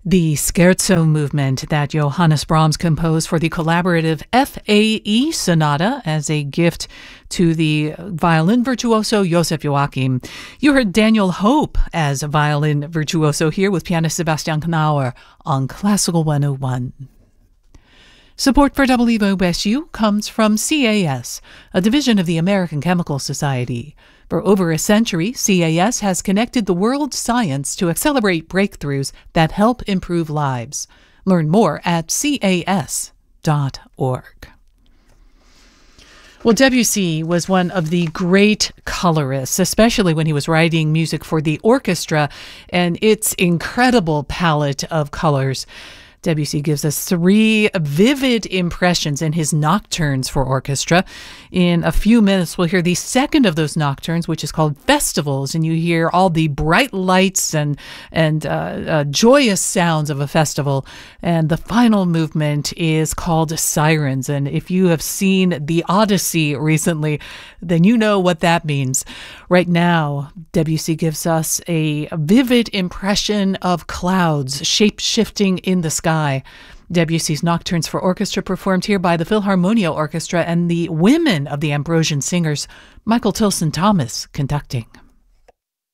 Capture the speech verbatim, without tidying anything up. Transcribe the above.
The scherzo movement that Johannes Brahms composed for the collaborative F A E Sonata as a gift to the violin virtuoso Joseph Joachim. You heard Daniel Hope as violin virtuoso here with pianist Sebastian Knauer on Classical one oh one. Support for W O S U comes from C A S, a division of the American Chemical Society. For over a century, C A S has connected the world's science to accelerate breakthroughs that help improve lives. Learn more at C A S dot org. Well, Debussy was one of the great colorists, especially when he was writing music for the orchestra and its incredible palette of colors. Debussy gives us three vivid impressions in his nocturnes for orchestra. In a few minutes, we'll hear the second of those nocturnes, which is called Festivals, and you hear all the bright lights and and uh, uh, joyous sounds of a festival. And the final movement is called Sirens, and if you have seen The Odyssey recently, then you know what that means. Right now, Debussy gives us a vivid impression of clouds shape-shifting in the sky. Debussy's Nocturnes for Orchestra performed here by the Philharmonia Orchestra and the Women of the Ambrosian Singers, Michael Tilson Thomas conducting.